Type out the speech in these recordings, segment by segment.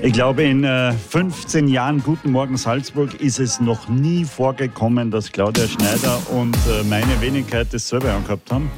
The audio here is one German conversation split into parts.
Ich glaube, in 15 Jahren Guten Morgen Salzburg ist es noch nie vorgekommen, dass Claudia Schneider und meine Wenigkeit dasselbe angehabt haben.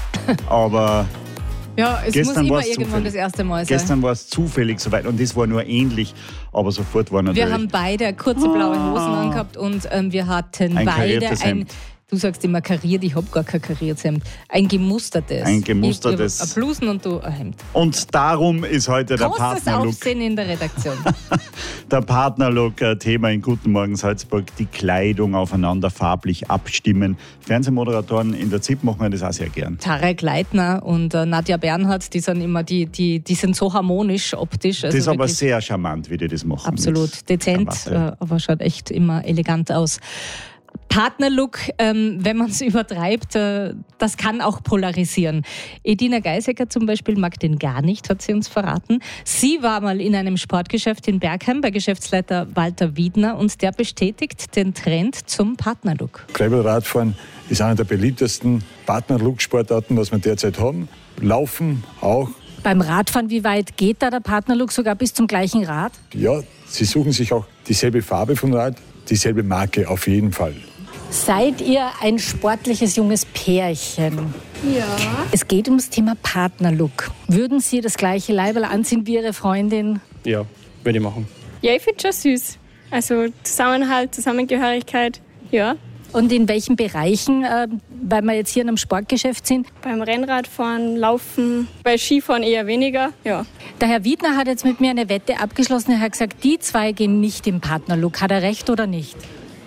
Aber ja, es muss immer irgendwann das erste Mal sein. Gestern war es zufällig soweit und das war nur ähnlich, aber sofort war natürlich... Wir haben beide kurze blaue Hosen angehabt und wir hatten beide ein... Du sagst immer kariert, ich habe gar kein kariertes Hemd. Ein gemustertes. Ein gemustertes. Ein Blusen und du ein Hemd. Und darum ist heute der Partnerlook. Großes Aufsehen in der Redaktion. Der Partnerlook, Thema in Guten Morgen Salzburg, die Kleidung aufeinander farblich abstimmen. Fernsehmoderatoren in der ZIP machen das auch sehr gern. Tarek Leitner und Nadja Bernhardt, die sind immer die sind so harmonisch optisch. Also das ist aber sehr charmant, wie die das machen. Absolut, dezent, aber schaut echt immer elegant aus. Partnerlook, wenn man es übertreibt, das kann auch polarisieren. Edina Geisecker zum Beispiel mag den gar nicht, hat sie uns verraten. Sie war mal in einem Sportgeschäft in Bergheim bei Geschäftsleiter Walter Wiedner und der bestätigt den Trend zum Partnerlook. Gravelradfahren ist einer der beliebtesten Partnerlook-Sportarten, was wir derzeit haben. Laufen auch. Beim Radfahren, wie weit geht da der Partnerlook, sogar bis zum gleichen Rad? Ja, sie suchen sich auch dieselbe Farbe von Rad, dieselbe Marke auf jeden Fall. Seid ihr ein sportliches junges Pärchen? Ja. Es geht ums Thema Partnerlook. Würden Sie das gleiche Leiberl anziehen wie Ihre Freundin? Ja, würde ich machen. Ja, ich finde es schon süß. Also Zusammenhalt, Zusammengehörigkeit, ja. Und in welchen Bereichen, weil wir jetzt hier in einem Sportgeschäft sind? Beim Rennradfahren, Laufen, bei Skifahren eher weniger, ja. Der Herr Wiedner hat jetzt mit mir eine Wette abgeschlossen. Er hat gesagt, die zwei gehen nicht im Partnerlook. Hat er recht oder nicht?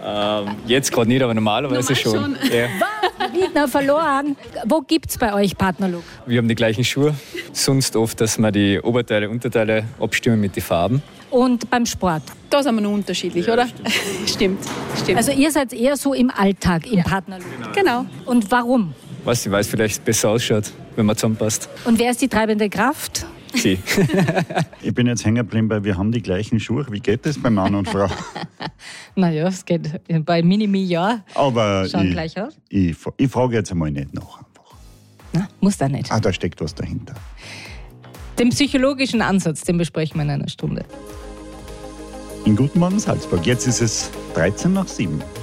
Jetzt gerade nicht, aber normalerweise schon. Ja. Herr Wiedner verloren. Wo gibt es bei euch Partnerlook? Wir haben die gleichen Schuhe. Sonst oft, dass wir die Oberteile, Unterteile abstimmen mit den Farben. Und beim Sport? Da sind wir noch unterschiedlich, ja, oder? Stimmt. Also ihr seid eher so im Alltag, im Partnerlook. Genau. Und warum? Weil es vielleicht besser ausschaut, wenn man zusammenpasst. Und wer ist die treibende Kraft? Sie. Ich bin jetzt hängen geblieben, weil wir haben die gleichen Schuhe. Wie geht das bei Mann und Frau? Naja, es geht bei Minimi ja. Aber schauen gleich aus. Ich frage jetzt einmal nicht nach. Einfach. Na, muss da nicht. Da steckt was dahinter. Den psychologischen Ansatz, den besprechen wir in einer Stunde. In Guten Morgen Salzburg. Jetzt ist es 13:07.